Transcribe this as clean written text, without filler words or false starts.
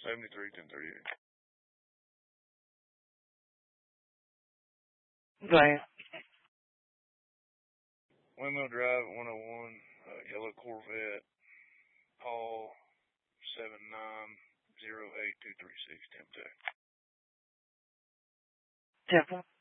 73 1038. Go ahead. Windmill Drive at 101, yellow Corvette, Paul 7908236 Tempo. Temple.